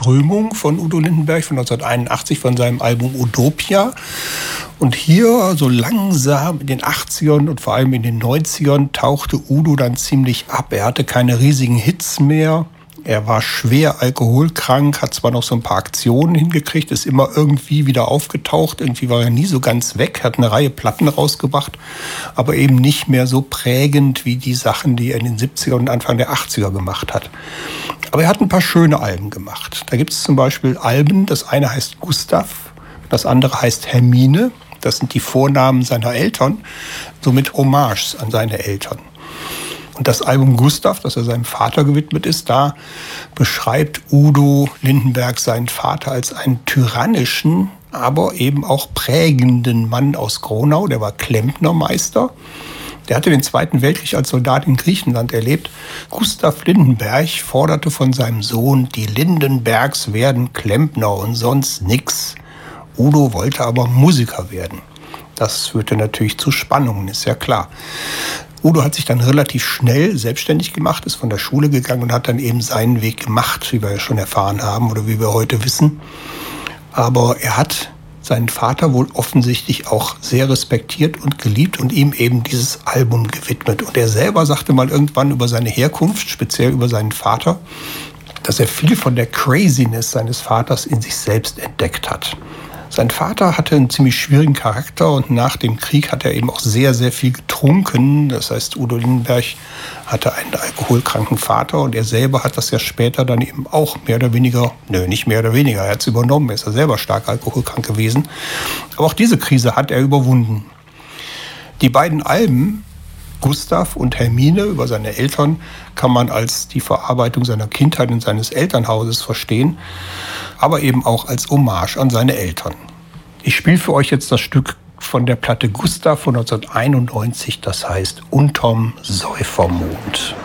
Strömung von Udo Lindenberg von 1981 von seinem Album Utopia. Und hier so langsam in den 80ern und vor allem in den 90ern tauchte Udo dann ziemlich ab. Er hatte keine riesigen Hits mehr. Er war schwer alkoholkrank, hat zwar noch so ein paar Aktionen hingekriegt, ist immer irgendwie wieder aufgetaucht. Irgendwie war er nie so ganz weg, hat eine Reihe Platten rausgebracht, aber eben nicht mehr so prägend wie die Sachen, die er in den 70er und Anfang der 80er gemacht hat. Aber er hat ein paar schöne Alben gemacht. Da gibt es zum Beispiel Alben, das eine heißt Gustav, das andere heißt Hermine. Das sind die Vornamen seiner Eltern, somit Hommages an seine Eltern. Und das Album Gustav, das er seinem Vater gewidmet ist, da beschreibt Udo Lindenberg seinen Vater als einen tyrannischen, aber eben auch prägenden Mann aus Gronau. Der war Klempnermeister. Der hatte den Zweiten Weltkrieg als Soldat in Griechenland erlebt. Gustav Lindenberg forderte von seinem Sohn, die Lindenbergs werden Klempner und sonst nix. Udo wollte aber Musiker werden. Das führte natürlich zu Spannungen, ist ja klar. Udo hat sich dann relativ schnell selbstständig gemacht, ist von der Schule gegangen und hat dann eben seinen Weg gemacht, wie wir ja schon erfahren haben oder wie wir heute wissen. Aber er hat seinen Vater wohl offensichtlich auch sehr respektiert und geliebt und ihm eben dieses Album gewidmet. Und er selber sagte mal irgendwann über seine Herkunft, speziell über seinen Vater, dass er viel von der Craziness seines Vaters in sich selbst entdeckt hat. Sein Vater hatte einen ziemlich schwierigen Charakter und nach dem Krieg hat er eben auch sehr, sehr viel getrunken. Das heißt, Udo Lindenberg hatte einen alkoholkranken Vater und er selber hat das ja später dann eben auch mehr oder weniger, nicht mehr oder weniger, er hat es übernommen, er ist ja selber stark alkoholkrank gewesen. Aber auch diese Krise hat er überwunden. Die beiden Alben, Gustav und Hermine über seine Eltern, kann man als die Verarbeitung seiner Kindheit und seines Elternhauses verstehen, aber eben auch als Hommage an seine Eltern. Ich spiele für euch jetzt das Stück von der Platte Gustav von 1991, das heißt Unterm Säufermond.